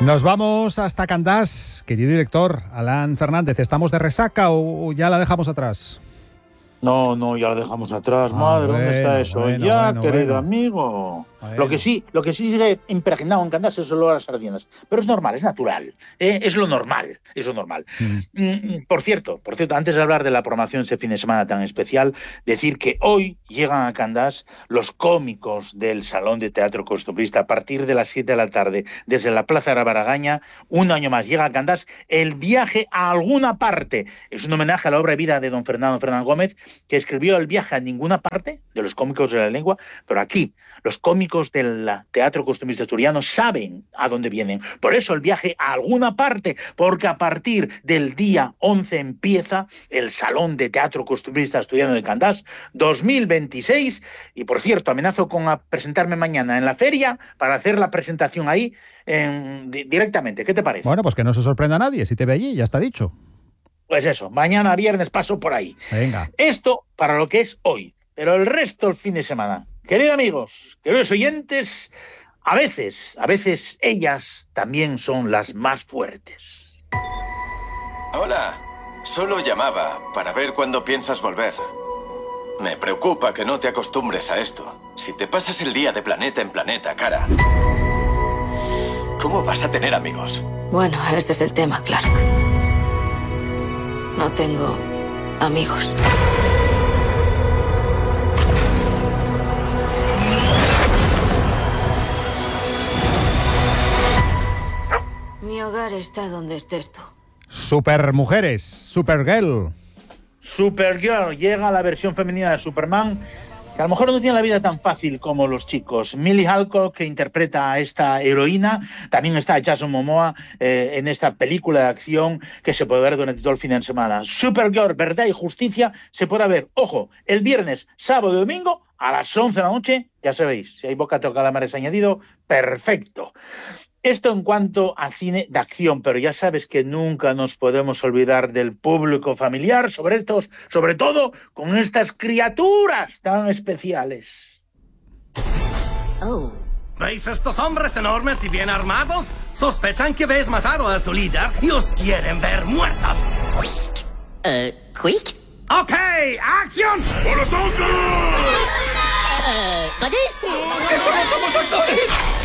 Nos vamos hasta Candás, querido director Alan Fernández. ¿Estamos de resaca o ya la dejamos atrás? No, ya la dejamos atrás. Madre, ¿dónde está eso? Querido amigo. Bueno. Lo que sí sigue impregnado en Candás es el olor a las sardinas. Pero es normal, es natural. Es lo normal. Por cierto, antes de hablar de la programación ese fin de semana tan especial, decir que hoy llegan a Candás los cómicos del Salón de Teatro Costumbrista a partir de las 7 de la tarde, desde la Plaza de la Baragaña. Un año más llega a Candás El viaje a alguna parte. Es un homenaje a la obra de vida de don Fernando Gómez, que escribió El viaje a ninguna parte, de los cómicos de la lengua, pero aquí los cómicos del Teatro Costumbrista Asturiano saben a dónde vienen. Por eso El viaje a alguna parte, porque a partir del día 11 empieza el Salón de Teatro Costumbrista Asturiano de Candás 2026, y por cierto, amenazo con presentarme mañana en la feria para hacer la presentación ahí directamente. ¿Qué te parece? Bueno, pues que no se sorprenda a nadie si te ve allí, ya está dicho. Pues eso, mañana viernes paso por ahí. Venga. Esto para lo que es hoy, pero el resto el fin de semana. Queridos amigos, queridos oyentes, a veces ellas también son las más fuertes. Hola, solo llamaba para ver cuándo piensas volver. Me preocupa que no te acostumbres a esto. Si te pasas el día de planeta en planeta, cara, ¿cómo vas a tener amigos? Bueno, ese es el tema, Clark. No tengo amigos. Mi hogar está donde estés tú. Supermujeres, Supergirl. Supergirl, llega la versión femenina de Superman, que a lo mejor no tiene la vida tan fácil como los chicos. Millie Alcock, que interpreta a esta heroína. También está Jason Momoa en esta película de acción que se puede ver durante todo el fin de semana. Supergirl, Verdad y Justicia, se podrá ver, ojo, el viernes, sábado y domingo a las 11 de la noche. Ya sabéis, si hay bocato o calamares añadido, perfecto. Esto en cuanto a cine de acción, pero ya sabes que nunca nos podemos olvidar del público familiar, sobre todo con estas criaturas tan especiales. Oh. ¿Veis estos hombres enormes y bien armados? Sospechan que habéis matado a su líder y os quieren ver muertos. ¿Quick? Ok, acción. ¡Por lo tanto! ¿Vale? ¡Eso no somos actores!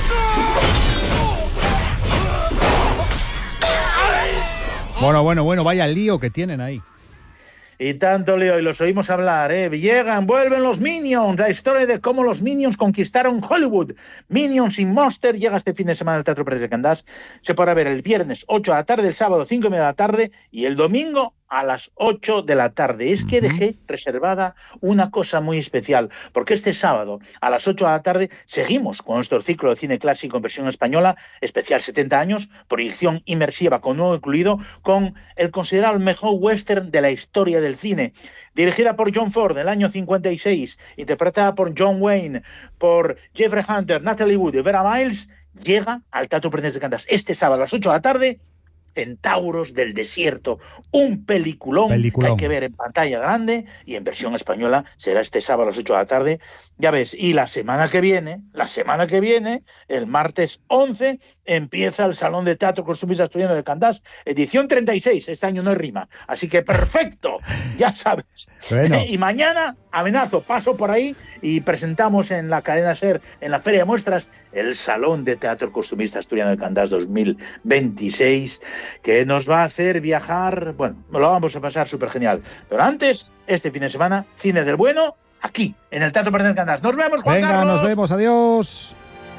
Bueno, vaya lío que tienen ahí. Y tanto lío, y los oímos hablar, vuelven los Minions, la historia de cómo los Minions conquistaron Hollywood. Minions y Monster llega este fin de semana al Teatro Pérez de Candás. Se podrá ver el viernes 8 de la tarde, el sábado 5:30 de la tarde y el domingo a las 8 de la tarde. Es que dejé reservada una cosa muy especial, porque este sábado a las 8 de la tarde seguimos con nuestro ciclo de cine clásico en versión española, especial 70 años, proyección inmersiva con nuevo incluido, con el considerado el mejor western de la historia del cine. Dirigida por John Ford en el año 56, interpretada por John Wayne, por Jeffrey Hunter, Natalie Wood y Vera Miles, llega al Teatro Pérez de Candás este sábado a las 8 de la tarde, Centauros del Desierto, un peliculón que hay que ver en pantalla grande y en versión española será este sábado a las 8 de la tarde, ya ves, y la semana que viene, el martes 11, empieza el Salón de Teatro Costumbrista Asturiano de Candás, edición 36, este año no hay rima, así que perfecto, ya sabes. Bueno. Y mañana, amenazo, paso por ahí y presentamos en la cadena SER, en la Feria de Muestras, el Salón de Teatro Costumbrista Asturiano de Candás 2026, que nos va a hacer viajar, bueno, lo vamos a pasar súper genial. Pero antes, este fin de semana, cine del bueno, aquí, en el Teatro Pérez de Candás. ¡Nos vemos, Juan Carlos! Venga, nos vemos, adiós.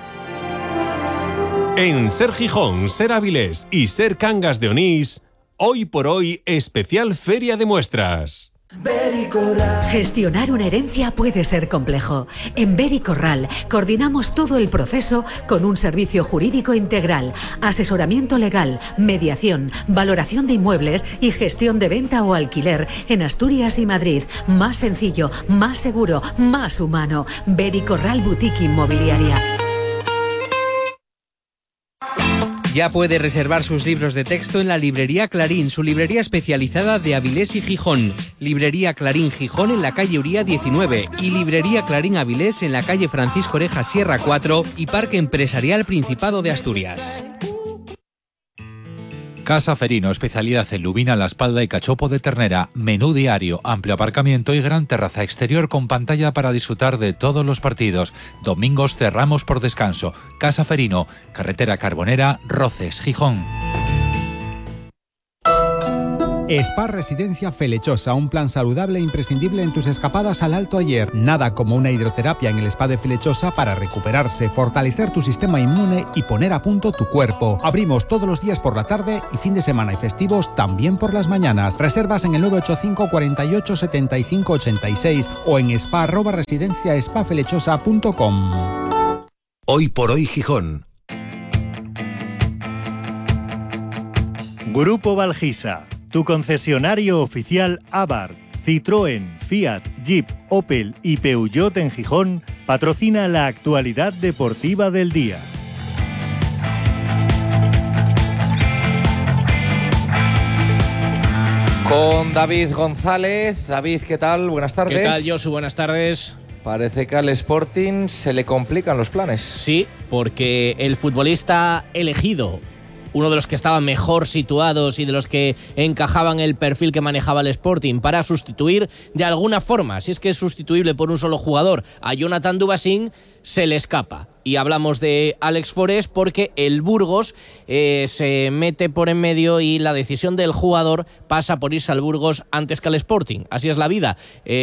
En Ser Gijón, Ser Avilés y Ser Cangas de Onís, hoy por hoy, especial Feria de Muestras. Gestionar una herencia puede ser complejo. En Bericorral coordinamos todo el proceso con un servicio jurídico integral, asesoramiento legal, mediación, valoración de inmuebles y gestión de venta o alquiler en Asturias y Madrid. Más sencillo, más seguro, más humano. Bericorral Boutique Inmobiliaria. Ya puede reservar sus libros de texto en la Librería Clarín, su librería especializada de Avilés y Gijón. Librería Clarín Gijón en la calle Uría 19 y Librería Clarín Avilés en la calle Francisco Oreja Sierra 4 y Parque Empresarial Principado de Asturias. Casa Ferino, especialidad en lubina, la espalda y cachopo de ternera. Menú diario, amplio aparcamiento y gran terraza exterior con pantalla para disfrutar de todos los partidos. Domingos cerramos por descanso. Casa Ferino, carretera Carbonera, Roces, Gijón. Spa Residencia Felechosa, un plan saludable e imprescindible en tus escapadas al Alto Ayer. Nada como una hidroterapia en el Spa de Felechosa para recuperarse, fortalecer tu sistema inmune y poner a punto tu cuerpo. Abrimos todos los días por la tarde y fin de semana y festivos también por las mañanas. Reservas en el 985 48 75 86 o en spa@residenciaspafelechosa.com. Hoy por hoy Gijón. Grupo Valgisa, tu concesionario oficial Abarth, Citroën, Fiat, Jeep, Opel y Peugeot en Gijón, patrocina la actualidad deportiva del día. Con David González. David, ¿qué tal? Buenas tardes. ¿Qué tal, Josu? Buenas tardes. Parece que al Sporting se le complican los planes. Sí, porque el futbolista elegido, uno de los que estaban mejor situados y de los que encajaban el perfil que manejaba el Sporting para sustituir de alguna forma, si es que es sustituible por un solo jugador, a Jonathan Dubasín, se le escapa. Y hablamos de Alex Forés porque el Burgos se mete por en medio y la decisión del jugador pasa por irse al Burgos antes que al Sporting. Así es la vida.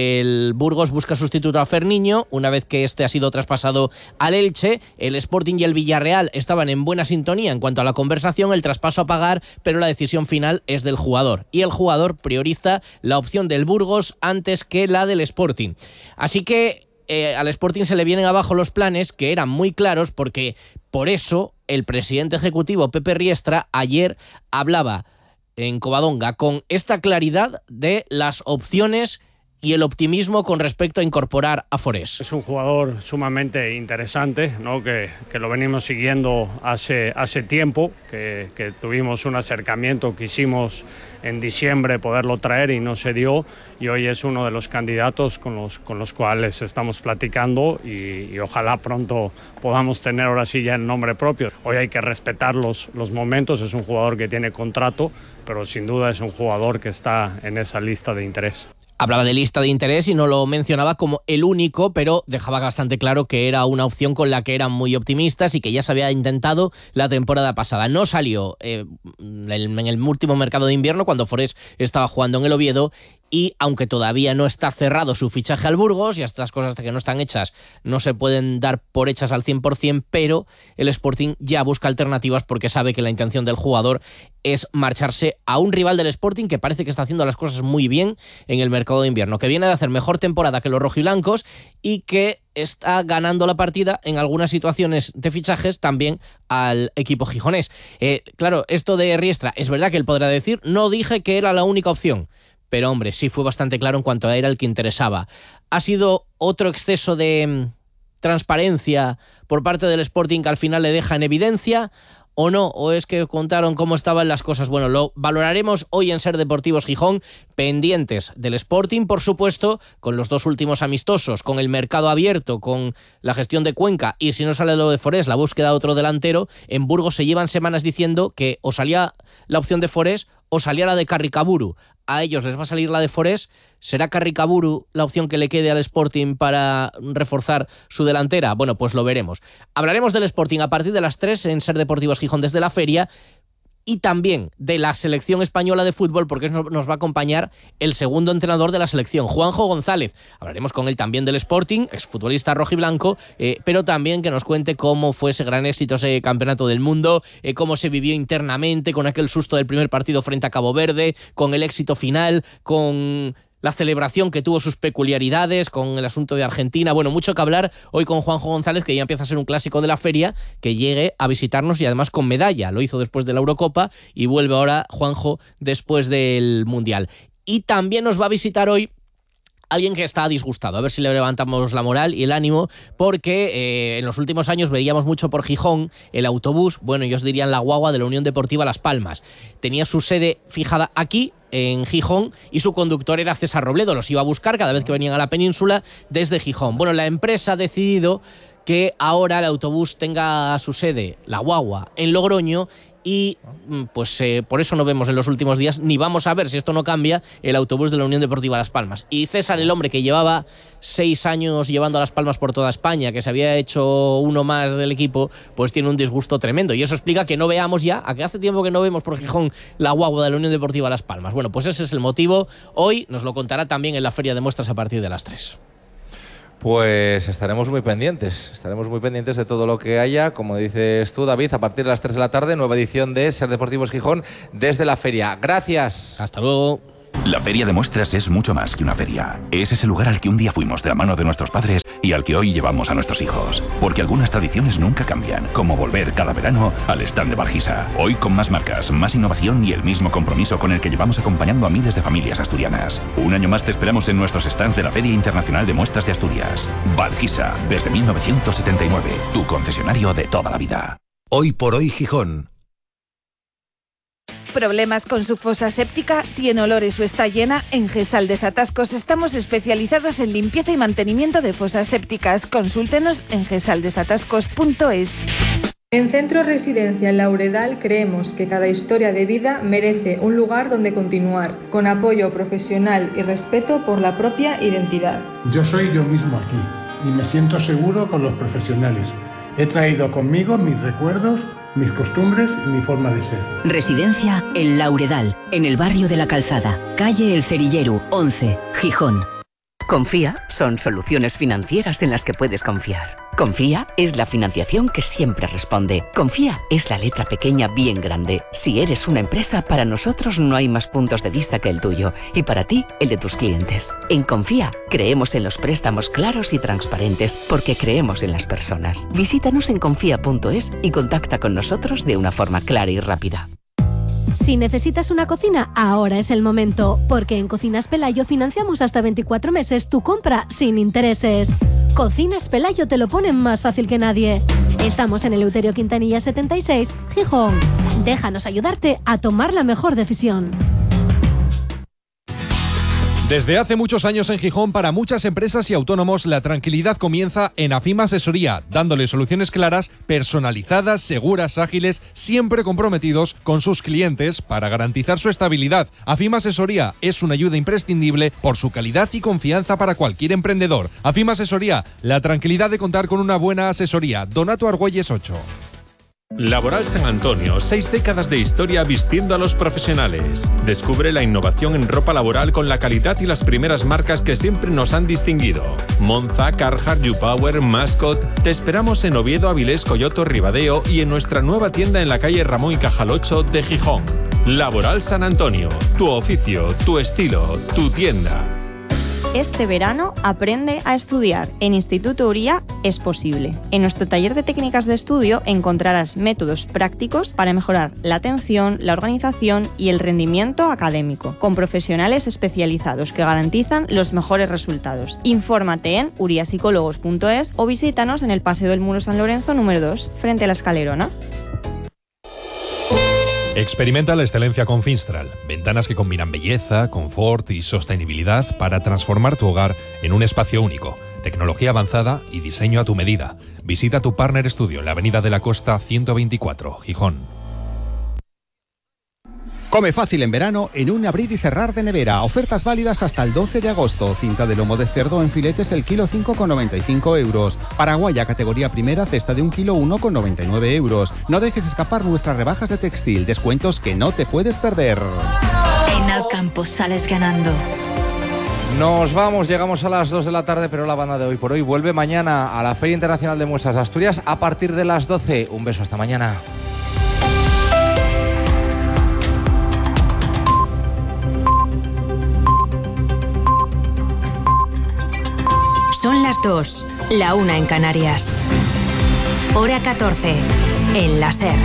El Burgos busca sustituto a Ferniño una vez que este ha sido traspasado al Elche. El Sporting y el Villarreal estaban en buena sintonía en cuanto a la conversación, el traspaso a pagar, pero la decisión final es del jugador. Y el jugador prioriza la opción del Burgos antes que la del Sporting. Así que al Sporting se le vienen abajo los planes que eran muy claros, porque por eso el presidente ejecutivo Pepe Riestra ayer hablaba en Covadonga con esta claridad de las opciones y el optimismo con respecto a incorporar a Forés. Es un jugador sumamente interesante, ¿no? que lo venimos siguiendo hace tiempo, que tuvimos un acercamiento, quisimos en diciembre poderlo traer y no se dio, y hoy es uno de los candidatos con los cuales estamos platicando y ojalá pronto podamos tener ahora sí ya el nombre propio. Hoy hay que respetar los momentos, es un jugador que tiene contrato, pero sin duda es un jugador que está en esa lista de interés. Hablaba de lista de interés y no lo mencionaba como el único, pero dejaba bastante claro que era una opción con la que eran muy optimistas y que ya se había intentado la temporada pasada. No salió en el último mercado de invierno cuando Forés estaba jugando en el Oviedo, y aunque todavía no está cerrado su fichaje al Burgos, y estas cosas hasta que no están hechas no se pueden dar por hechas al 100%, pero el Sporting ya busca alternativas porque sabe que la intención del jugador es marcharse a un rival del Sporting que parece que está haciendo las cosas muy bien en el mercado de invierno, que viene de hacer mejor temporada que los rojiblancos y que está ganando la partida en algunas situaciones de fichajes también al equipo gijonés. Claro, esto de Riestra, es verdad que él podrá decir, no dije que era la única opción, pero hombre, sí fue bastante claro en cuanto a era el que interesaba. ¿Ha sido otro exceso de transparencia por parte del Sporting que al final le deja en evidencia o no? ¿O es que contaron cómo estaban las cosas? Bueno, lo valoraremos hoy en Ser Deportivos Gijón, pendientes del Sporting, por supuesto, con los dos últimos amistosos, con el mercado abierto, con la gestión de Cuenca, y si no sale lo de Forés, la búsqueda de otro delantero. En Burgos se llevan semanas diciendo que o salía la opción de Forés o salía la de Carricaburu. A ellos les va a salir la de Forés. ¿Será Carricaburu la opción que le quede al Sporting para reforzar su delantera? Bueno, pues lo veremos. Hablaremos del Sporting a partir de las 3 en Ser Deportivos Gijón desde la feria, y también de la selección española de fútbol, porque nos va a acompañar el segundo entrenador de la selección, Juanjo González. Hablaremos con él también del Sporting, exfutbolista rojiblanco, pero también que nos cuente cómo fue ese gran éxito, ese campeonato del mundo, cómo se vivió internamente con aquel susto del primer partido frente a Cabo Verde, con el éxito final, con la celebración que tuvo sus peculiaridades, con el asunto de Argentina. Bueno, mucho que hablar hoy con Juanjo González, que ya empieza a ser un clásico de la feria, que llegue a visitarnos y además con medalla. Lo hizo después de la Eurocopa y vuelve ahora Juanjo después del Mundial. Y también nos va a visitar hoy alguien que está disgustado, a ver si le levantamos la moral y el ánimo, porque en los últimos años veíamos mucho por Gijón el autobús, bueno, ellos dirían la guagua de la Unión Deportiva Las Palmas. Tenía su sede fijada aquí, en Gijón, y su conductor era César Robledo. Los iba a buscar cada vez que venían a la península desde Gijón. Bueno, la empresa ha decidido que ahora el autobús tenga su sede, la guagua, en Logroño, y pues por eso no vemos en los últimos días, ni vamos a ver, si esto no cambia, el autobús de la Unión Deportiva Las Palmas. Y César, el hombre que llevaba 6 años llevando a Las Palmas por toda España, que se había hecho uno más del equipo, pues tiene un disgusto tremendo. Y eso explica que no veamos ya, a que hace tiempo que no vemos por Gijón la guagua de la Unión Deportiva Las Palmas. Bueno, pues ese es el motivo. Hoy nos lo contará también en la Feria de Muestras a partir de las 3. Pues estaremos muy pendientes de todo lo que haya. Como dices tú, David, a partir de las 3 de la tarde, nueva edición de Ser Deportivos Gijón desde la feria. Gracias. Hasta luego. La Feria de Muestras es mucho más que una feria. Es ese lugar al que un día fuimos de la mano de nuestros padres y al que hoy llevamos a nuestros hijos. Porque algunas tradiciones nunca cambian, como volver cada verano al stand de Valgisa. Hoy con más marcas, más innovación y el mismo compromiso con el que llevamos acompañando a miles de familias asturianas. Un año más te esperamos en nuestros stands de la Feria Internacional de Muestras de Asturias. Valgisa, desde 1979, tu concesionario de toda la vida. Hoy por hoy Gijón. ¿Problemas con su fosa séptica? ¿Tiene olores o está llena? En GESAL Desatascos estamos especializados en limpieza y mantenimiento de fosas sépticas. Consúltenos en gesaldesatascos.es. En Centro Residencial Lauredal creemos que cada historia de vida merece un lugar donde continuar, con apoyo profesional y respeto por la propia identidad. Yo soy yo mismo aquí y me siento seguro con los profesionales. He traído conmigo mis recuerdos, mis costumbres y mi forma de ser. Residencia El Lauredal, en el barrio de La Calzada, calle El Cerillero, 11, Gijón. Confía son soluciones financieras en las que puedes confiar. Confía es la financiación que siempre responde. Confía es la letra pequeña bien grande. Si eres una empresa, para nosotros no hay más puntos de vista que el tuyo y para ti, el de tus clientes. En Confía creemos en los préstamos claros y transparentes porque creemos en las personas. Visítanos en confía.es y contacta con nosotros de una forma clara y rápida. Si necesitas una cocina, ahora es el momento, porque en Cocinas Pelayo financiamos hasta 24 meses tu compra sin intereses. Cocinas Pelayo te lo ponen más fácil que nadie. Estamos en Eleuterio Quintanilla 76, Gijón. Déjanos ayudarte a tomar la mejor decisión. Desde hace muchos años en Gijón, para muchas empresas y autónomos, la tranquilidad comienza en AFIM Asesoría, dándole soluciones claras, personalizadas, seguras, ágiles, siempre comprometidos con sus clientes para garantizar su estabilidad. AFIM Asesoría es una ayuda imprescindible por su calidad y confianza para cualquier emprendedor. AFIM Asesoría, la tranquilidad de contar con una buena asesoría. Donato Argüelles 8. Laboral San Antonio, 6 décadas de historia vistiendo a los profesionales. Descubre la innovación en ropa laboral con la calidad y las primeras marcas que siempre nos han distinguido. Monza, Carhartt, YouPower, Mascot. Te esperamos en Oviedo, Avilés, Coyoto, Ribadeo y en nuestra nueva tienda en la calle Ramón y Cajal 8 de Gijón. Laboral San Antonio, tu oficio, tu estilo, tu tienda. Este verano aprende a estudiar. En Instituto Uría es posible. En nuestro taller de técnicas de estudio encontrarás métodos prácticos para mejorar la atención, la organización y el rendimiento académico, con profesionales especializados que garantizan los mejores resultados. Infórmate en uriapsicólogos.es o visítanos en el Paseo del Muro San Lorenzo número 2, frente a la Escalerona. Experimenta la excelencia con Finstral. Ventanas que combinan belleza, confort y sostenibilidad para transformar tu hogar en un espacio único. Tecnología avanzada y diseño a tu medida. Visita tu Partner Studio en la Avenida de la Costa 124, Gijón. Come fácil en verano en un abrir y cerrar de nevera. Ofertas válidas hasta el 12 de agosto. Cinta de lomo de cerdo en filetes el kilo 5,95 euros. Paraguaya categoría primera, cesta de 1 kilo 1,99 euros. No dejes escapar nuestras rebajas de textil. Descuentos que no te puedes perder. En Alcampo sales ganando. Nos vamos, llegamos a las 2 de la tarde, pero la banda de Hoy por Hoy vuelve mañana a la Feria Internacional de Muestras de Asturias a partir de las 12. Un beso, hasta mañana. Son las 2, la 1 en Canarias. Hora 14, en la SER.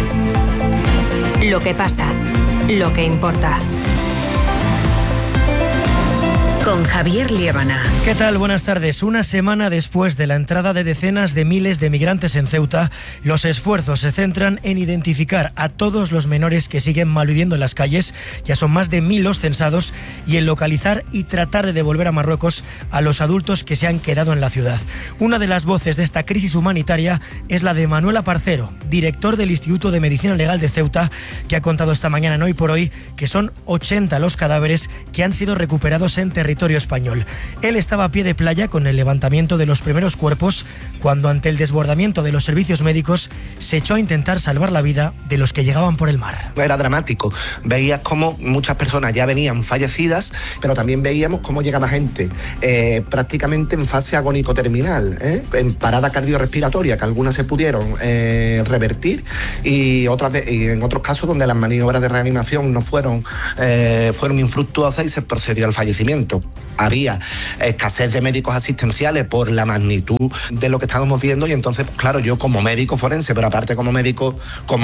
Lo que pasa, lo que importa. con Javier Liébana. ¿Qué tal? Buenas tardes. Una semana después de la entrada de decenas de miles de migrantes en Ceuta, los esfuerzos se centran en identificar a todos los menores que siguen malviviendo en las calles, ya son más de 1000 los censados, y en localizar y tratar de devolver a Marruecos a los adultos que se han quedado en la ciudad. Una de las voces de esta crisis humanitaria es la de Manuel Aparcero, director del Instituto de Medicina Legal de Ceuta, que ha contado esta mañana en Hoy por Hoy que son 80 los cadáveres que han sido recuperados en territorio español. Él estaba a pie de playa con el levantamiento de los primeros cuerpos cuando, ante el desbordamiento de los servicios médicos, se echó a intentar salvar la vida de los que llegaban por el mar. Era dramático. Veías cómo muchas personas ya venían fallecidas, pero también veíamos cómo llegaba gente prácticamente en fase agónico-terminal, en parada cardiorrespiratoria, que algunas se pudieron revertir y en otros casos donde las maniobras de reanimación no fueron infructuosas y se procedió al fallecimiento. Había escasez de médicos asistenciales por la magnitud de lo que estábamos viendo y entonces, claro, yo como médico forense, pero aparte como médico,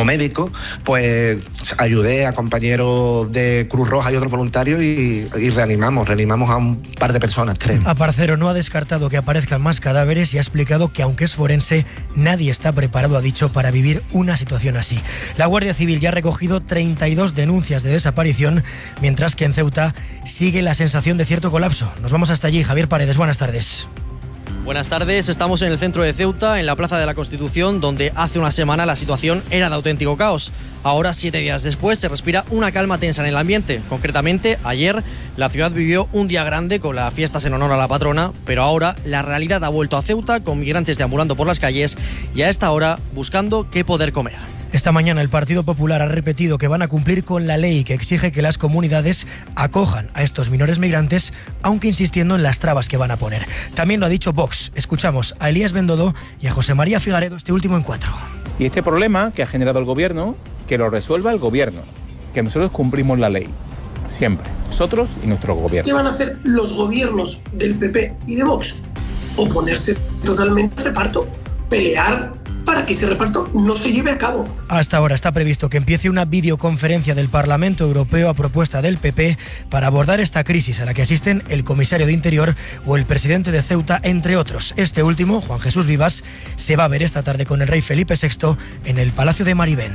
pues ayudé a compañeros de Cruz Roja y otros voluntarios y reanimamos a un par de personas, 3. Aparcero no ha descartado que aparezcan más cadáveres y ha explicado que, aunque es forense, nadie está preparado, ha dicho, para vivir una situación así. La Guardia Civil ya ha recogido 32 denuncias de desaparición, mientras que en Ceuta sigue la sensación de cierto colapso. Nos vamos hasta allí. Javier Paredes, buenas tardes. Buenas tardes, estamos en el centro de Ceuta, en la Plaza de la Constitución, donde hace una semana la situación era de auténtico caos. Ahora, 7 días después, se respira una calma tensa en el ambiente. Concretamente, ayer la ciudad vivió un día grande con las fiestas en honor a la patrona, pero ahora la realidad ha vuelto a Ceuta, con migrantes deambulando por las calles y a esta hora buscando qué poder comer. Esta mañana el Partido Popular ha repetido que van a cumplir con la ley que exige que las comunidades acojan a estos menores migrantes, aunque insistiendo en las trabas que van a poner. También lo ha dicho Vox. Escuchamos a Elías Bendodo y a José María Figaredo, este último en 4. Y este problema que ha generado el gobierno, que lo resuelva el gobierno, que nosotros cumplimos la ley, siempre, nosotros y nuestro gobierno. ¿Qué van a hacer los gobiernos del PP y de Vox? Oponerse totalmente al reparto, pelear para que ese reparto no se lleve a cabo. Hasta ahora está previsto que empiece una videoconferencia del Parlamento Europeo a propuesta del PP para abordar esta crisis a la que asisten el comisario de Interior o el presidente de Ceuta, entre otros. Este último, Juan Jesús Vivas, se va a ver esta tarde con el rey Felipe VI en el Palacio de Marivent.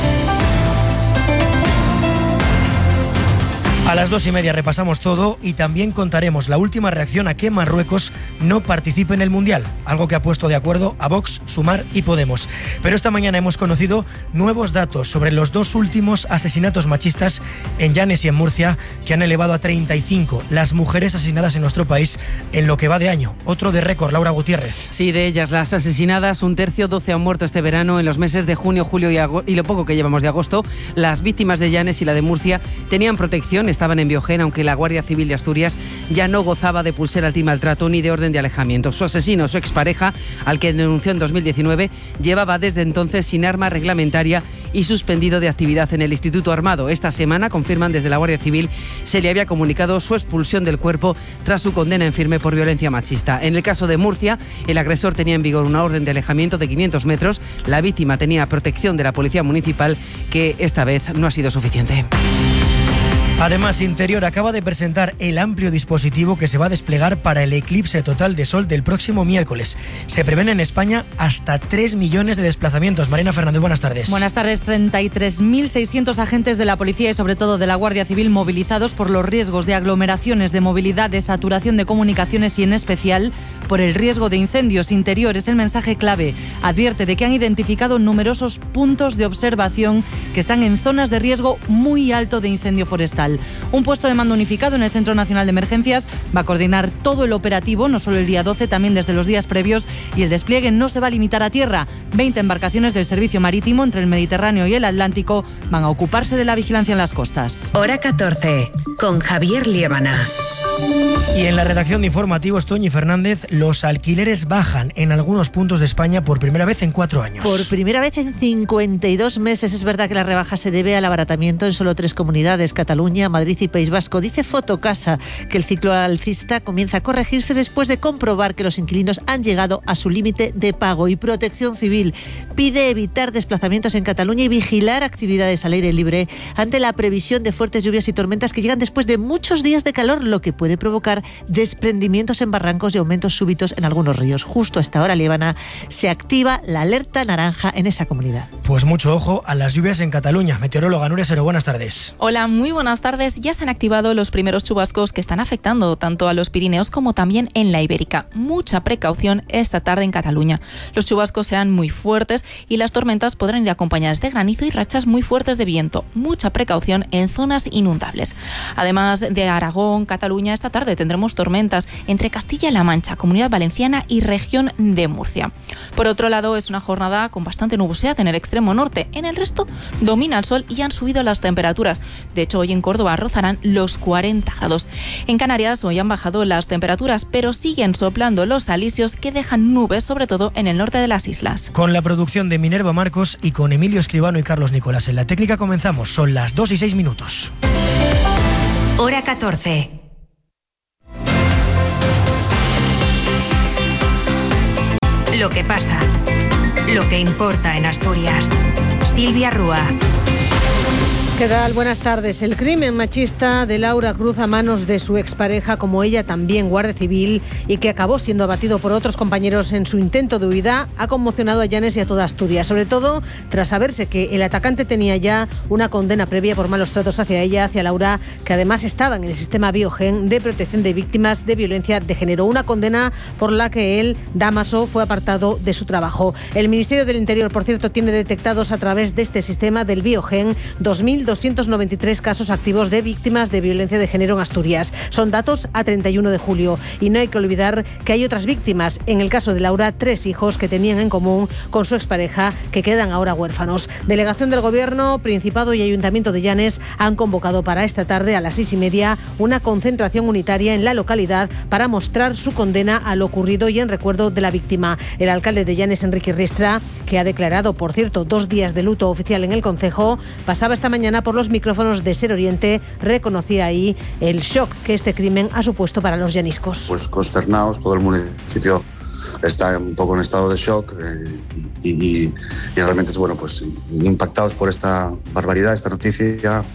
A las 2:30 repasamos todo y también contaremos la última reacción a que Marruecos no participe en el Mundial, algo que ha puesto de acuerdo a Vox, Sumar y Podemos. Pero esta mañana hemos conocido nuevos datos sobre los 2 últimos asesinatos machistas en Llanes y en Murcia, que han elevado a 35 las mujeres asesinadas en nuestro país en lo que va de año. Otro de récord, Laura Gutiérrez. Sí, de ellas las asesinadas, un tercio, 12 han muerto este verano. En los meses de junio, julio y lo poco que llevamos de agosto, las víctimas de Llanes y la de Murcia tenían protección, estaban en Biogén, aunque la Guardia Civil de Asturias ya no gozaba de pulsera antimaltrato ni de orden de alejamiento. Su asesino, su expareja, al que denunció en 2019, llevaba desde entonces sin arma reglamentaria y suspendido de actividad en el Instituto Armado. Esta semana, confirman desde la Guardia Civil, se le había comunicado su expulsión del cuerpo tras su condena en firme por violencia machista. En el caso de Murcia, el agresor tenía en vigor una orden de alejamiento de 500 metros. La víctima tenía protección de la Policía Municipal, que esta vez no ha sido suficiente. Además, Interior acaba de presentar el amplio dispositivo que se va a desplegar para el eclipse total de sol del próximo miércoles. Se prevén en España hasta 3 millones de desplazamientos. Marina Fernández, buenas tardes. Buenas tardes. 33.600 agentes de la policía y sobre todo de la Guardia Civil movilizados por los riesgos de aglomeraciones, de movilidad, de saturación de comunicaciones y en especial por el riesgo de incendios. Interior es el mensaje clave. Advierte de que han identificado numerosos puntos de observación que están en zonas de riesgo muy alto de incendio forestal. Un puesto de mando unificado en el Centro Nacional de Emergencias va a coordinar todo el operativo, no solo el día 12, también desde los días previos, y el despliegue no se va a limitar a tierra. 20 embarcaciones del servicio marítimo entre el Mediterráneo y el Atlántico van a ocuparse de la vigilancia en las costas. Hora 14, con Javier Liébana. Y en la redacción de informativos, Toñi Fernández, los alquileres bajan en algunos puntos de España por primera vez en 4 años. Por primera vez en 52 meses. Es verdad que la rebaja se debe al abaratamiento en solo 3 comunidades, Cataluña, Madrid y País Vasco. Dice Fotocasa que el ciclo alcista comienza a corregirse después de comprobar que los inquilinos han llegado a su límite de pago. Y Protección Civil pide evitar desplazamientos en Cataluña y vigilar actividades al aire libre ante la previsión de fuertes lluvias y tormentas que llegan después de muchos días de calor, lo que puede puede provocar desprendimientos en barrancos y aumentos súbitos en algunos ríos. Justo a esta hora, Líbana, se activa la alerta naranja en esa comunidad. Pues mucho ojo a las lluvias en Cataluña. Meteoróloga Nuria Sero, buenas tardes. Hola, muy buenas tardes. Ya se han activado los primeros chubascos que están afectando tanto a los Pirineos como también en la Ibérica. Mucha precaución esta tarde en Cataluña. Los chubascos serán muy fuertes y las tormentas podrán ir acompañadas de granizo y rachas muy fuertes de viento. Mucha precaución en zonas inundables. Además de Aragón, Cataluña, esta tarde tendremos tormentas entre Castilla-La Mancha, Comunidad Valenciana y región de Murcia. Por otro lado, es una jornada con bastante nubosidad en el extremo norte. En el resto domina el sol y han subido las temperaturas. De hecho, hoy en Córdoba rozarán los 40 grados. En Canarias hoy han bajado las temperaturas, pero siguen soplando los alisios que dejan nubes, sobre todo en el norte de las islas. Con la producción de Minerva Marcos y con Emilio Escribano y Carlos Nicolás en la técnica comenzamos. Son las 2:06. Hora 14. Lo que pasa, lo que importa en Asturias. Silvia Rúa. ¿Qué tal? Buenas tardes. El crimen machista de Laura Cruz a manos de su expareja, como ella también guardia civil, y que acabó siendo abatido por otros compañeros en su intento de huida, ha conmocionado a Llanes y a toda Asturias, sobre todo tras saberse que el atacante tenía ya una condena previa por malos tratos hacia ella, hacia Laura, que además estaba en el sistema Biogen de protección de víctimas de violencia de género, una condena por la que él, Dámaso, fue apartado de su trabajo. El Ministerio del Interior, por cierto, tiene detectados a través de este sistema del Biogen 2.293 casos activos de víctimas de violencia de género en Asturias. Son datos a 31 de julio. Y no hay que olvidar que hay otras víctimas. En el caso de Laura, 3 hijos que tenían en común con su expareja, que quedan ahora huérfanos. Delegación del Gobierno, Principado y Ayuntamiento de Llanes han convocado para esta tarde a las 6:30 una concentración unitaria en la localidad para mostrar su condena a lo ocurrido y en recuerdo de la víctima. El alcalde de Llanes, Enrique Ristra, que ha declarado, por cierto, 2 días de luto oficial en el concejo, pasaba esta mañana por los micrófonos de Ser Oriente, reconocía ahí el shock que este crimen ha supuesto para los llaniscos. Pues consternados, todo el municipio está un poco en estado de shock y realmente, bueno, pues impactados por esta barbaridad, esta noticia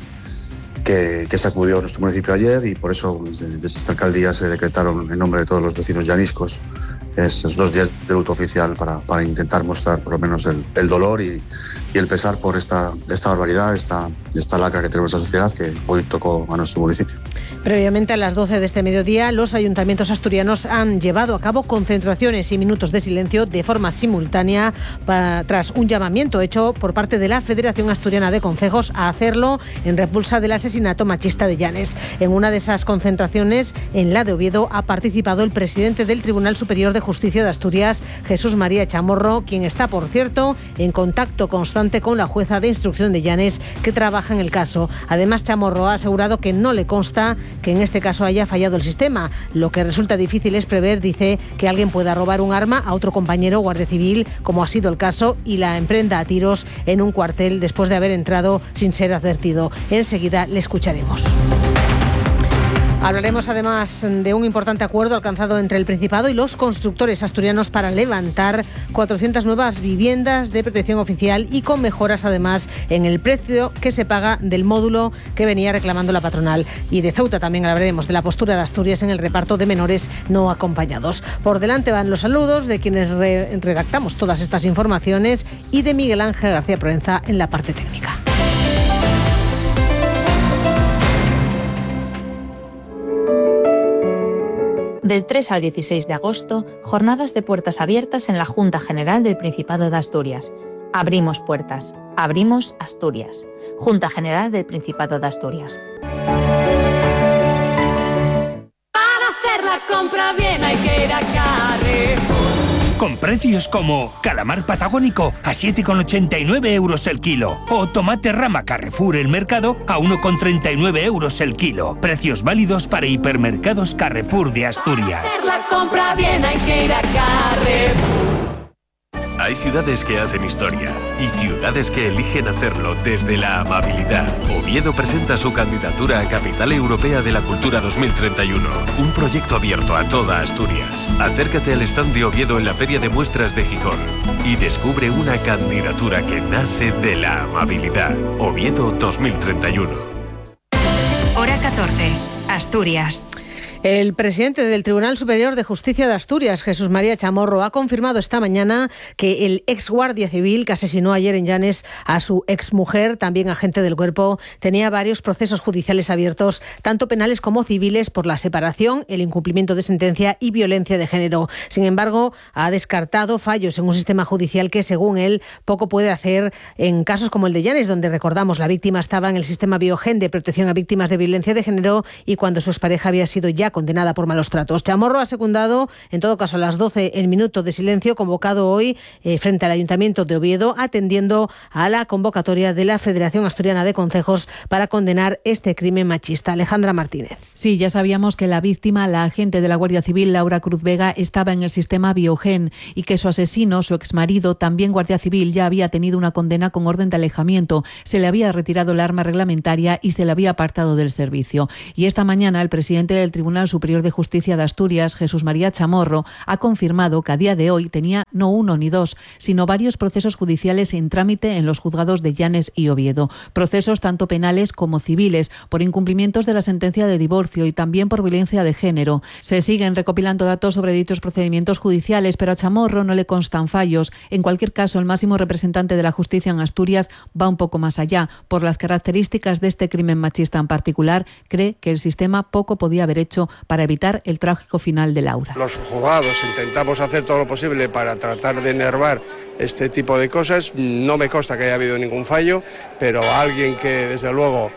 que sacudió nuestro municipio ayer, y por eso desde esta alcaldía se decretaron en nombre de todos los vecinos llaniscos esos 2 días de luto oficial para intentar mostrar por lo menos el dolor y el pesar por esta barbaridad, esta lacra que tenemos en la sociedad, que hoy tocó a nuestro municipio. Previamente, a las 12 de este mediodía, los ayuntamientos asturianos han llevado a cabo concentraciones y minutos de silencio de forma simultánea tras un llamamiento hecho por parte de la Federación Asturiana de Concejos a hacerlo en repulsa del asesinato machista de Llanes. En una de esas concentraciones, en la de Oviedo, ha participado el presidente del Tribunal Superior de Justicia de Asturias, Jesús María Chamorro, quien está, por cierto, en contacto constante con la jueza de instrucción de Llanes que trabaja en el caso. Además, Chamorro ha asegurado que no le consta que en este caso haya fallado el sistema. Lo que resulta difícil es prever, dice, que alguien pueda robar un arma a otro compañero guardia civil, como ha sido el caso, y la emprenda a tiros en un cuartel después de haber entrado sin ser advertido. Enseguida le escucharemos. Hablaremos además de un importante acuerdo alcanzado entre el Principado y los constructores asturianos para levantar 400 nuevas viviendas de protección oficial y con mejoras además en el precio que se paga del módulo que venía reclamando la patronal. Y de Ceuta también hablaremos de la postura de Asturias en el reparto de menores no acompañados. Por delante van los saludos de quienes redactamos todas estas informaciones y de Miguel Ángel García Proenza en la parte técnica. Del 3 al 16 de agosto, jornadas de puertas abiertas en la Junta General del Principado de Asturias. Abrimos puertas, abrimos Asturias. Junta General del Principado de Asturias. Para hacer la compra bien hay que ir a Carrefour. Con precios como calamar patagónico a 7,89 euros el kilo o tomate rama Carrefour El Mercado a 1,39 euros el kilo. Precios válidos para hipermercados Carrefour de Asturias. Para hacer la compra bien hay que ir a Carrefour. Hay ciudades que hacen historia y ciudades que eligen hacerlo desde la amabilidad. Oviedo presenta su candidatura a Capital Europea de la Cultura 2031, un proyecto abierto a toda Asturias. Acércate al stand de Oviedo en la Feria de Muestras de Gijón y descubre una candidatura que nace de la amabilidad. Oviedo 2031. Hora 14, Asturias. El presidente del Tribunal Superior de Justicia de Asturias, Jesús María Chamorro, ha confirmado esta mañana que el ex guardia civil que asesinó ayer en Llanes a su exmujer, también agente del cuerpo, tenía varios procesos judiciales abiertos, tanto penales como civiles, por la separación, el incumplimiento de sentencia y violencia de género. Sin embargo, ha descartado fallos en un sistema judicial que, según él, poco puede hacer en casos como el de Llanes, donde, recordamos, la víctima estaba en el sistema Biogen de protección a víctimas de violencia de género y cuando su expareja había sido ya condenada por malos tratos. Chamorro ha secundado, en todo caso, a las 12 el minuto de silencio convocado hoy frente al Ayuntamiento de Oviedo, atendiendo a la convocatoria de la Federación Asturiana de Concejos para condenar este crimen machista. Alejandra Martínez. Sí, ya sabíamos que la víctima, la agente de la Guardia Civil, Laura Cruz Vega, estaba en el sistema Biogen y que su asesino, su exmarido, también guardia civil, ya había tenido una condena con orden de alejamiento. Se le había retirado el arma reglamentaria y se le había apartado del servicio. Y esta mañana el presidente del Tribunal Superior de Justicia de Asturias, Jesús María Chamorro, ha confirmado que a día de hoy tenía no uno ni dos, sino varios procesos judiciales en trámite en los juzgados de Llanes y Oviedo. Procesos tanto penales como civiles, por incumplimientos de la sentencia de divorcio y también por violencia de género. Se siguen recopilando datos sobre dichos procedimientos judiciales, pero a Chamorro no le constan fallos. En cualquier caso, el máximo representante de la justicia en Asturias va un poco más allá. Por las características de este crimen machista en particular, cree que el sistema poco podía haber hecho para evitar el trágico final de Laura. Los juzgados intentamos hacer todo lo posible para tratar de enervar este tipo de cosas. No me consta que haya habido ningún fallo, pero alguien que desde luego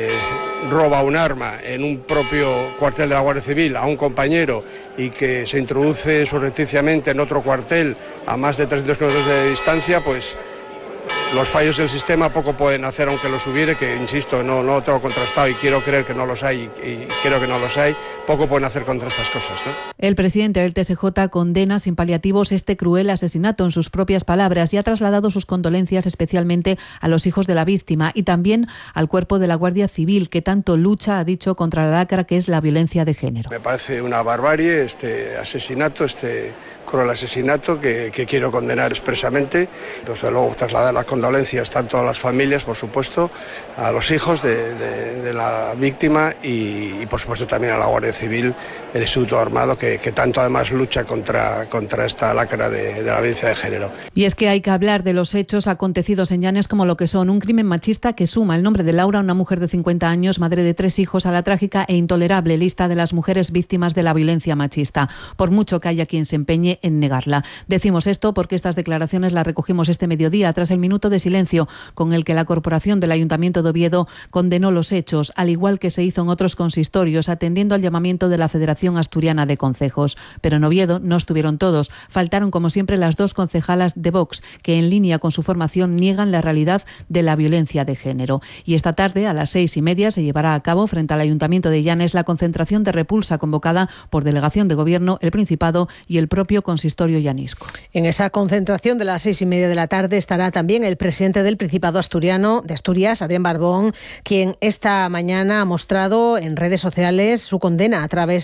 roba un arma en un propio cuartel de la Guardia Civil a un compañero y que se introduce surrepticiamente en otro cuartel a más de 300 kilómetros de distancia, pues los fallos del sistema poco pueden hacer, aunque los hubiere, que insisto, no lo tengo contrastado y quiero creer que no los hay, y creo que no los hay, poco pueden hacer contra estas cosas, ¿no? El presidente del TSJ condena sin paliativos este cruel asesinato en sus propias palabras y ha trasladado sus condolencias especialmente a los hijos de la víctima y también al cuerpo de la Guardia Civil, que tanto lucha, ha dicho, contra la lacra que es la violencia de género. Me parece una barbarie este asesinato, este cruel asesinato que quiero condenar expresamente. Desde luego trasladar las condolencias tanto a las familias, por supuesto, a los hijos de la víctima y por supuesto también a la Guardia Civil, el Instituto Armado, que tanto además lucha contra esta lacra de la violencia de género. Y es que hay que hablar de los hechos acontecidos en Llanes como lo que son: un crimen machista que suma el nombre de Laura, una mujer de 50 años, madre de 3 hijos, a la trágica e intolerable lista de las mujeres víctimas de la violencia machista, por mucho que haya quien se empeñe en negarla. Decimos esto porque estas declaraciones las recogimos este mediodía tras el minuto de silencio con el que la Corporación del Ayuntamiento de Oviedo condenó los hechos, al igual que se hizo en otros consistorios, atendiendo al llamamiento de la Federación Asturiana de Concejos. Pero en Oviedo no estuvieron todos. Faltaron, como siempre, las 2 concejalas de Vox, que en línea con su formación niegan la realidad de la violencia de género. Y esta tarde, a las 6:30, se llevará a cabo frente al Ayuntamiento de Llanes la concentración de repulsa convocada por Delegación de Gobierno, el Principado y el propio consistorio llanisco. En esa concentración de las 6:30 de la tarde estará también el presidente del Principado asturiano de Asturias, Adrián Barbón, quien esta mañana ha mostrado en redes sociales su condena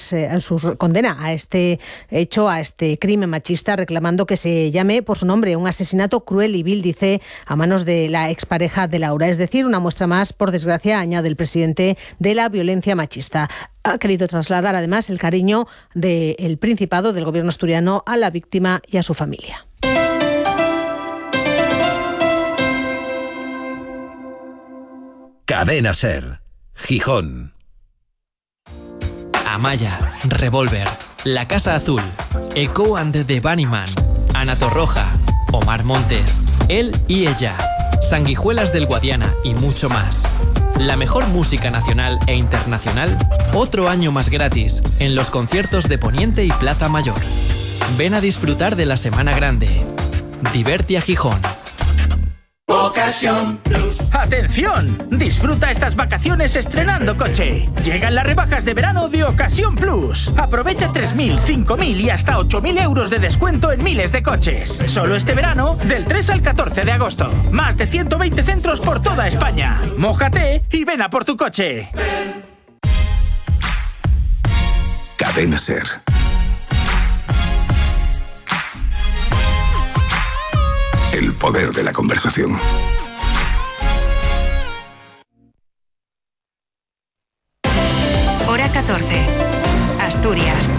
a este hecho, a este crimen machista, reclamando que se llame por su nombre: un asesinato cruel y vil, dice, a manos de la expareja de Laura. Es decir, una muestra más, por desgracia, añade el presidente, de la violencia machista. Ha querido trasladar además el cariño del Principado, del Gobierno asturiano, a la víctima y a su familia. Cadena SER, Gijón. Amaya, Revolver, La Casa Azul, Echo and the Bunnyman, Ana Torroja, Omar Montes, Él y Ella, Sanguijuelas del Guadiana y mucho más. La mejor música nacional e internacional, otro año más gratis en los conciertos de Poniente y Plaza Mayor. Ven a disfrutar de la Semana Grande. Divertia Gijón. Ocasión Plus. ¡Atención! Disfruta estas vacaciones estrenando coche. Llegan las rebajas de verano de Ocasión Plus. Aprovecha 3.000, 5.000 y hasta 8.000 euros de descuento en miles de coches. Solo este verano, del 3 al 14 de agosto. Más de 120 centros por toda España. Mójate y ven a por tu coche. Cadena SER. El poder de la conversación. Hora 14. Asturias.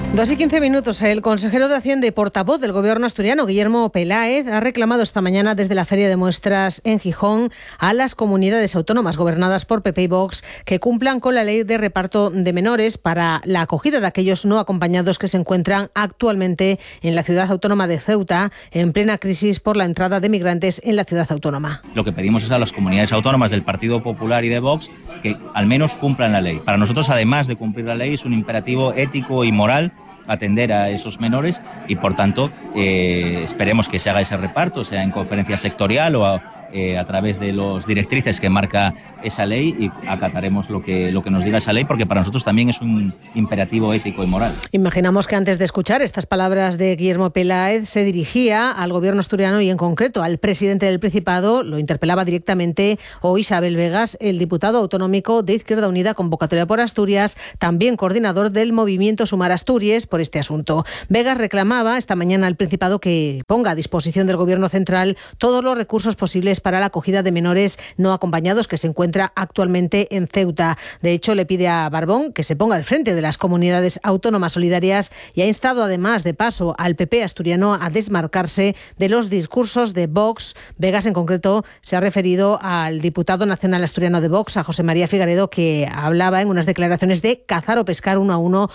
2:15. El consejero de Hacienda y portavoz del Gobierno asturiano, Guillermo Peláez, ha reclamado esta mañana desde la Feria de Muestras en Gijón a las comunidades autónomas gobernadas por PP y Vox que cumplan con la ley de reparto de menores para la acogida de aquellos no acompañados que se encuentran actualmente en la ciudad autónoma de Ceuta, en plena crisis por la entrada de migrantes en la ciudad autónoma. Lo que pedimos es a las comunidades autónomas del Partido Popular y de Vox que al menos cumplan la ley. Para nosotros, además de cumplir la ley, es un imperativo ético y moral atender a esos menores y, por tanto, esperemos que se haga ese reparto, sea en conferencia sectorial o a través de las directrices que marca esa ley, y acataremos lo que nos diga esa ley, porque para nosotros también es un imperativo ético y moral. Imaginamos que antes de escuchar estas palabras de Guillermo Peláez se dirigía al Gobierno asturiano y en concreto al presidente del Principado. Lo interpelaba directamente hoy Isabel Vegas, el diputado autonómico de Izquierda Unida Convocatoria por Asturias, también coordinador del movimiento Sumar Asturias, por este asunto. Vegas reclamaba esta mañana al Principado que ponga a disposición del Gobierno central todos los recursos posibles para la acogida de menores no acompañados que se encuentra actualmente en Ceuta. De hecho, le pide a Barbón que se ponga al frente de las comunidades autónomas solidarias y ha instado además de paso al PP asturiano a desmarcarse de los discursos de Vox. Vegas en concreto se ha referido al diputado nacional asturiano de Vox, a José María Figaredo, que hablaba en unas declaraciones de cazar o pescar uno a uno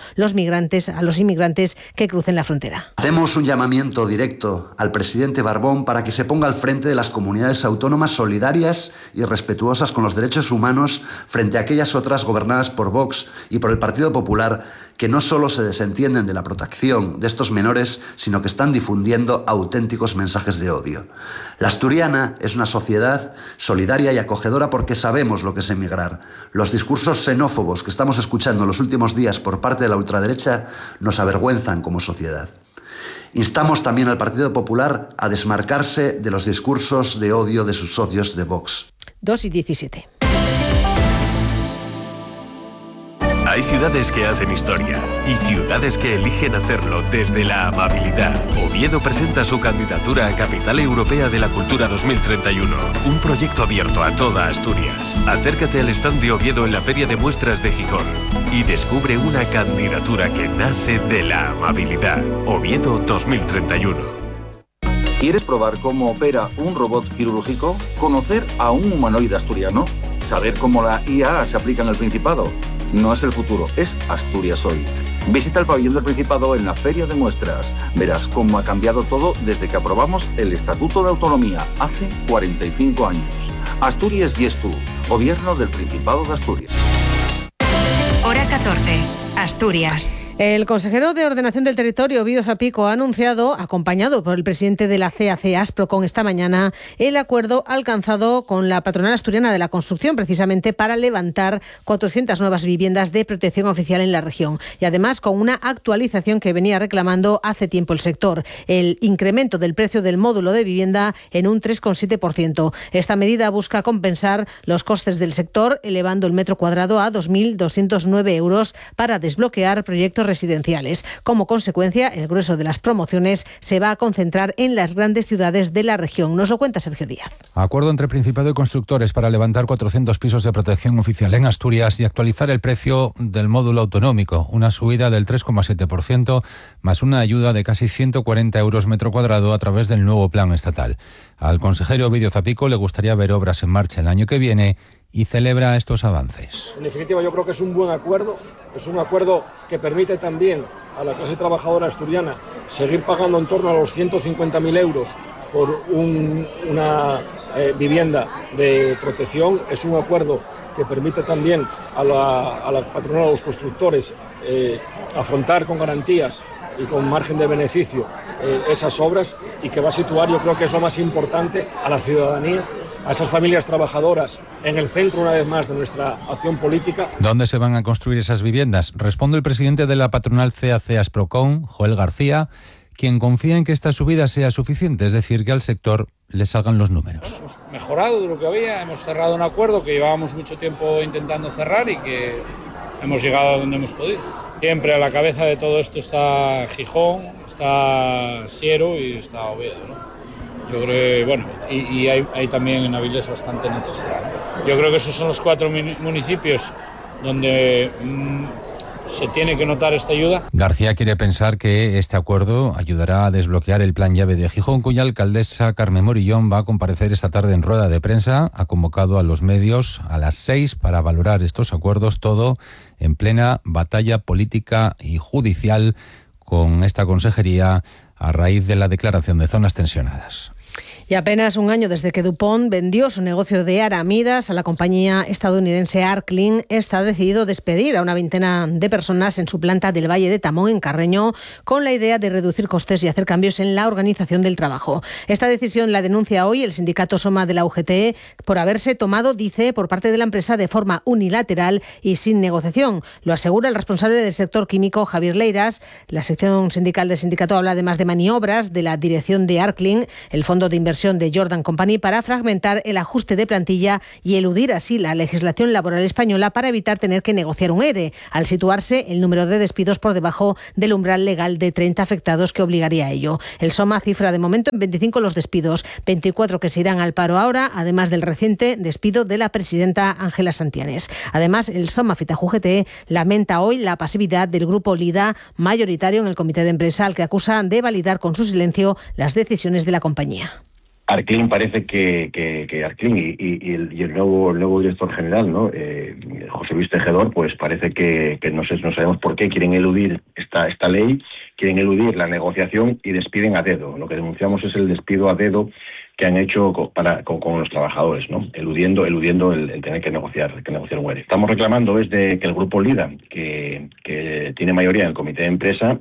a los inmigrantes que crucen la frontera. Hacemos un llamamiento directo al presidente Barbón para que se ponga al frente de las comunidades autónomas solidarias y respetuosas con los derechos humanos frente a aquellas otras gobernadas por Vox y por el Partido Popular que no solo se desentienden de la protección de estos menores, sino que están difundiendo auténticos mensajes de odio. La asturiana es una sociedad solidaria y acogedora porque sabemos lo que es emigrar. Los discursos xenófobos que estamos escuchando en los últimos días por parte de la ultraderecha nos avergüenzan como sociedad. Instamos también al Partido Popular a desmarcarse de los discursos de odio de sus socios de Vox. 2:17. Hay ciudades que hacen historia y ciudades que eligen hacerlo desde la amabilidad. Oviedo presenta su candidatura a Capital Europea de la Cultura 2031, un proyecto abierto a toda Asturias. Acércate al stand de Oviedo en la Feria de Muestras de Gijón y descubre una candidatura que nace de la amabilidad. Oviedo 2031. ¿Quieres probar cómo opera un robot quirúrgico? ¿Conocer a un humanoide asturiano? ¿Saber cómo la IA se aplica en el Principado? No es el futuro, es Asturias hoy. Visita el pabellón del Principado en la Feria de Muestras. Verás cómo ha cambiado todo desde que aprobamos el Estatuto de Autonomía hace 45 años. Asturias y es tú, Gobierno del Principado de Asturias. Hora 14, Asturias. El consejero de Ordenación del Territorio, Ovidio Zapico, ha anunciado, acompañado por el presidente de la CAC Asprocon esta mañana, el acuerdo alcanzado con la patronal asturiana de la construcción, precisamente para levantar 400 nuevas viviendas de protección oficial en la región. Y además con una actualización que venía reclamando hace tiempo el sector, el incremento del precio del módulo de vivienda en un 3,7%. Esta medida busca compensar los costes del sector, elevando el metro cuadrado a 2.209 euros para desbloquear proyectos residenciales. Como consecuencia, el grueso de las promociones se va a concentrar en las grandes ciudades de la región. Nos lo cuenta Sergio Díaz. Acuerdo entre Principado y constructores para levantar 400 pisos de protección oficial en Asturias y actualizar el precio del módulo autonómico, una subida del 3,7% más una ayuda de casi 140 euros metro cuadrado a través del nuevo plan estatal. Al consejero Ovidio Zapico le gustaría ver obras en marcha el año que viene y celebra estos avances. En definitiva, yo creo que es un buen acuerdo, es un acuerdo que permite también a la clase trabajadora asturiana seguir pagando en torno a los 150.000 euros por una vivienda de protección. Es un acuerdo que permite también a la patronal, a los constructores, afrontar con garantías y con margen de beneficio esas obras, y que va a situar, yo creo que es lo más importante, a la ciudadanía, a esas familias trabajadoras en el centro una vez más de nuestra acción política. ¿Dónde se van a construir esas viviendas? Responde el presidente de la patronal CAC Asprocon, Joel García, quien confía en que esta subida sea suficiente, es decir, que al sector le salgan los números. Hemos mejorado de lo que había, hemos cerrado un acuerdo que llevábamos mucho tiempo intentando cerrar y que hemos llegado a donde hemos podido. Siempre a la cabeza de todo esto está Gijón, está Siero y está Oviedo, ¿no? Yo creo que, bueno, y hay también en Avilés bastante necesidad, ¿no? Yo creo que esos son los 4 municipios donde se tiene que notar esta ayuda. García quiere pensar que este acuerdo ayudará a desbloquear el plan llave de Gijón, cuya alcaldesa Carmen Morillón va a comparecer esta tarde en rueda de prensa. Ha convocado a los medios a las 6 para valorar estos acuerdos, todo en plena batalla política y judicial con esta consejería a raíz de la declaración de zonas tensionadas. Y apenas un año desde que DuPont vendió su negocio de aramidas a la compañía estadounidense Arklin, está decidido despedir a una veintena de personas en su planta del Valle de Tamón, en Carreño, con la idea de reducir costes y hacer cambios en la organización del trabajo. Esta decisión la denuncia hoy el sindicato SOMA de la UGT por haberse tomado, dice, por parte de la empresa de forma unilateral y sin negociación. Lo asegura el responsable del sector químico, Javier Leiras. La sección sindical del sindicato habla además de maniobras de la dirección de Arklin, el fondo de inversión de Jordan Company, para fragmentar el ajuste de plantilla y eludir así la legislación laboral española para evitar tener que negociar un ERE, al situarse el número de despidos por debajo del umbral legal de 30 afectados que obligaría a ello. El SOMA cifra de momento en 25 los despidos, 24 que se irán al paro ahora, además del reciente despido de la presidenta Ángela Santianes. Además, el SOMA Fitajú UGT lamenta hoy la pasividad del grupo LIDA, mayoritario en el comité de empresa, al que acusa de validar con su silencio las decisiones de la compañía. Arklin parece que Arklin y el nuevo director general, ¿no? José Luis Tejedor, pues parece que no sabemos por qué quieren eludir esta ley, quieren eludir la negociación y despiden a dedo. Lo que denunciamos es el despido a dedo que han hecho con los trabajadores, ¿no? Eludiendo el tener que negociar un ERE. Estamos reclamando desde que el grupo LIDA, que tiene mayoría en el comité de empresa,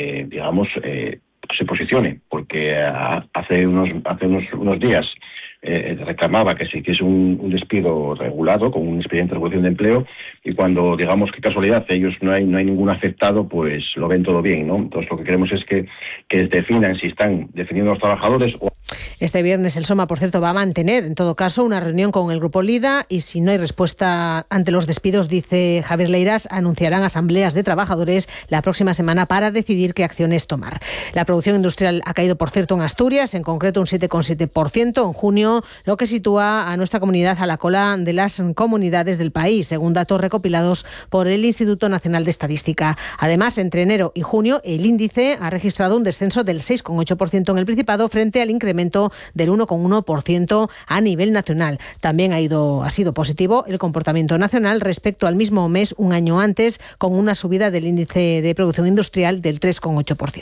se posicione, porque hace unos días reclamaba que sí que es un despido regulado, con un expediente de regulación de empleo, y cuando, digamos, qué casualidad, ellos no hay ningún afectado, pues lo ven todo bien, ¿no? Entonces lo que queremos es que definan si están defendiendo a los trabajadores o... Este viernes el SOMA, por cierto, va a mantener, en todo caso, una reunión con el grupo LIDA y si no hay respuesta ante los despidos, dice Javier Leiras, anunciarán asambleas de trabajadores la próxima semana para decidir qué acciones tomar. La producción industrial ha caído, por cierto, en Asturias, en concreto un 7,7% en junio, lo que sitúa a nuestra comunidad a la cola de las comunidades del país, según datos recopilados por el Instituto Nacional de Estadística. Además, entre enero y junio, el índice ha registrado un descenso del 6,8% en el Principado frente al incremento del 1,1% a nivel nacional. También ha sido positivo el comportamiento nacional respecto al mismo mes un año antes, con una subida del índice de producción industrial del 3,8%.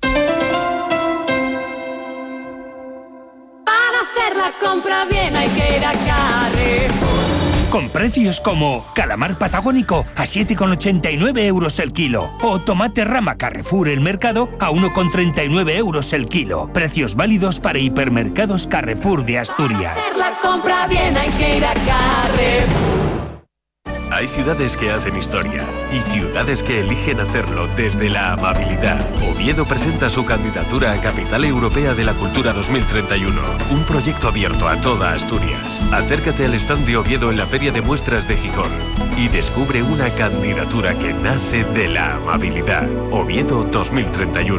Para hacer la compra bien hay que ir a Carrefour. Con precios como calamar patagónico a 7,89 euros el kilo o tomate rama Carrefour El Mercado a 1,39 euros el kilo. Precios válidos para hipermercados Carrefour de Asturias. Para hacer la compra bien hay que ir a Carrefour. Hay ciudades que hacen historia y ciudades que eligen hacerlo desde la amabilidad. Oviedo presenta su candidatura a Capital Europea de la Cultura 2031, un proyecto abierto a toda Asturias. Acércate al stand de Oviedo en la Feria de Muestras de Gijón y descubre una candidatura que nace de la amabilidad. Oviedo 2031.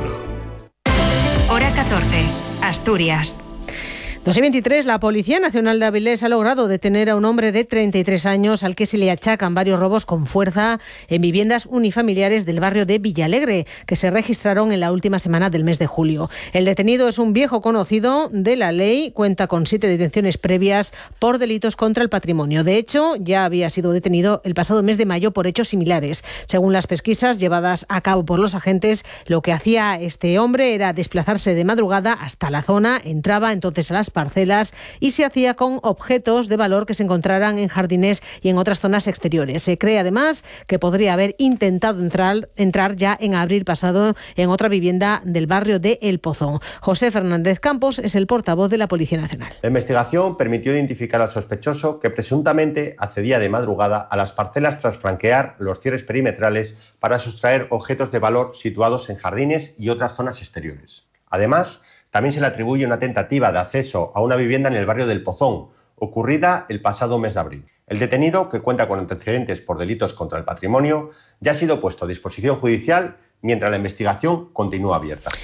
Hora 14, Asturias. 2:23, la Policía Nacional de Avilés ha logrado detener a un hombre de 33 años al que se le achacan varios robos con fuerza en viviendas unifamiliares del barrio de Villalegre, que se registraron en la última semana del mes de julio. El detenido es un viejo conocido de la ley, cuenta con 7 detenciones previas por delitos contra el patrimonio. De hecho, ya había sido detenido el pasado mes de mayo por hechos similares. Según las pesquisas llevadas a cabo por los agentes, lo que hacía este hombre era desplazarse de madrugada hasta la zona, entraba entonces a las parcelas y se hacía con objetos de valor que se encontraran en jardines y en otras zonas exteriores. Se cree además que podría haber intentado entrar ya en abril pasado en otra vivienda del barrio de El Pozón. José Fernández Campos es el portavoz de la Policía Nacional. La investigación permitió identificar al sospechoso que presuntamente accedía de madrugada a las parcelas tras franquear los cierres perimetrales para sustraer objetos de valor situados en jardines y otras zonas exteriores. Además, también se le atribuye una tentativa de acceso a una vivienda en el barrio del Pozón, ocurrida el pasado mes de abril. El detenido, que cuenta con antecedentes por delitos contra el patrimonio, ya ha sido puesto a disposición judicial mientras la investigación continúa abierta.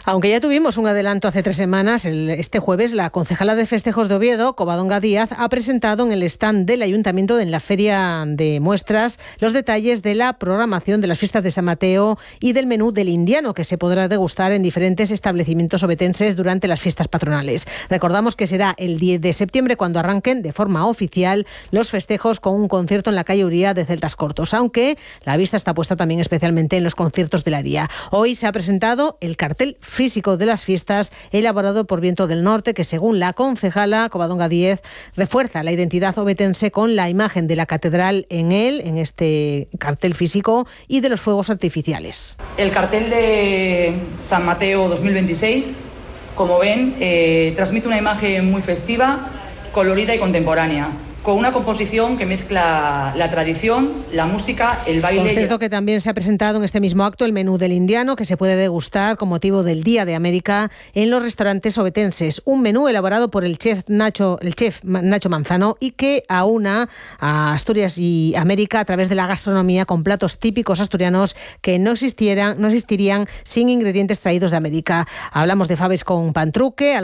Aunque ya tuvimos un adelanto hace 3 semanas, este jueves la concejala de festejos de Oviedo, Covadonga Díaz, ha presentado en el stand del Ayuntamiento en la Feria de Muestras los detalles de la programación de las fiestas de San Mateo y del menú del Indiano, que se podrá degustar en diferentes establecimientos ovetenses durante las fiestas patronales. Recordamos que será el 10 de septiembre cuando arranquen de forma oficial los festejos con un concierto en la calle Uría de Celtas Cortos, aunque la vista está puesta también especialmente en los conciertos de la día. Hoy se ha presentado el cartel físico de las fiestas elaborado por Viento del Norte, que según la concejala Covadonga Díaz refuerza la identidad ovetense con la imagen de la catedral en este cartel físico, y de los fuegos artificiales. El cartel de San Mateo 2026, como ven, transmite una imagen muy festiva, colorida y contemporánea, con una composición que mezcla la tradición, la música, el baile. Por cierto, que también se ha presentado en este mismo acto el menú del Indiano, que se puede degustar con motivo del Día de América en los restaurantes ovetenses. Un menú elaborado por el chef Nacho Manzano, y que aúna a Asturias y América a través de la gastronomía, con platos típicos asturianos que no existirían sin ingredientes traídos de América. Hablamos de faves con pantruque,